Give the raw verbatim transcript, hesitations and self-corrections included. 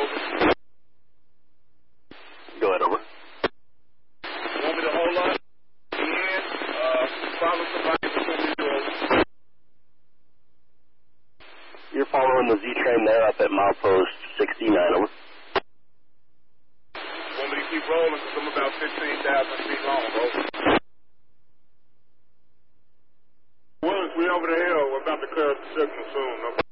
over. Go ahead, over. You want me to hold on? And, uh, follow somebody before we do over. You're following the Z-train there up at milepost sixty-nine, over. You want me to keep rolling because I'm about fifteen thousand feet long, over. We're, we're over the hill. We're about to clear up the signal soon, over.